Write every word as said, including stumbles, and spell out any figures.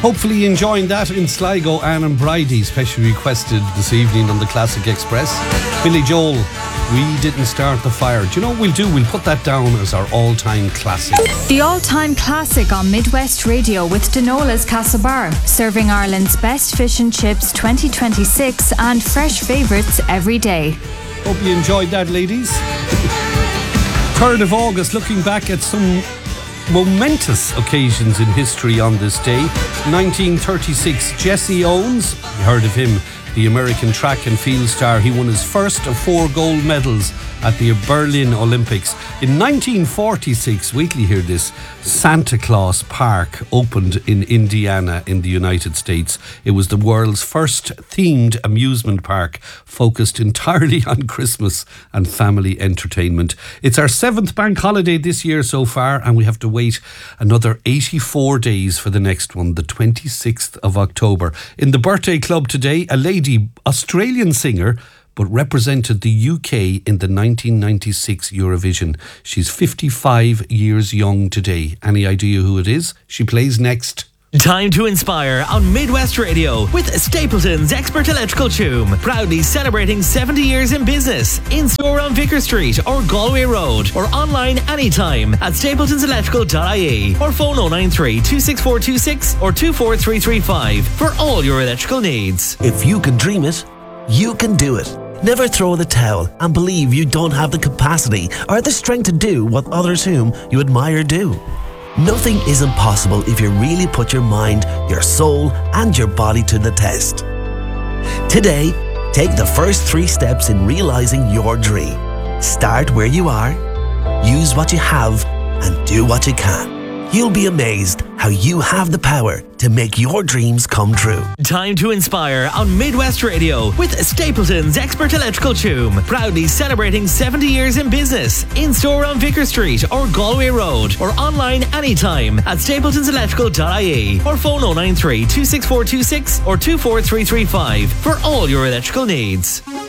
Hopefully enjoying that in Sligo. Anne and Bridie, specially requested this evening on the Classic Express. Billy Joel, We Didn't Start the Fire. Do you know what we'll do? We'll put that down as our all-time classic. The all-time classic on Midwest Radio with Denola's Castlebar, serving Ireland's best fish and chips twenty twenty-six and fresh favourites every day. Hope you enjoyed that, ladies. third of August, looking back at some momentous occasions in history on this day. nineteen thirty-six, Jesse Owens, you heard of him, the American track and field star. He won his first of four gold medals at the Berlin Olympics. In nineteen forty-six, wait till you hear this, Santa Claus Park opened in Indiana in the United States. It was the world's first themed amusement park focused entirely on Christmas and family entertainment. It's our seventh bank holiday this year so far, and we have to wait another eighty-four days for the next one, the twenty-sixth of October. In the birthday club today, a lady, Australian singer, but represented the U K in the nineteen ninety-six Eurovision. She's fifty-five years young today. Any idea who it is? She plays next. Time to inspire on Midwest Radio with Stapleton's Expert Electrical Tune. Proudly celebrating seventy years in business. In store on Vicar Street or Galway Road, or online anytime at stapletons electrical dot I E, or phone oh nine three, two six four two six or two four three three five for all your electrical needs. If you can dream it, you can do it. Never throw the towel and believe you don't have the capacity or the strength to do what others whom you admire do. Nothing is impossible if you really put your mind, your soul, and your body to the test. Today, take the first three steps in realizing your dream. Start where you are, use what you have, and do what you can. You'll be amazed how you have the power to make your dreams come true. Time to inspire on Midwest Radio with Stapleton's Expert Electrical Tune. Proudly celebrating seventy years in business. In store on Vicar Street or Galway Road, or online anytime at stapletons electrical dot I E, or phone oh nine three, two six four two six or two four three three five for all your electrical needs.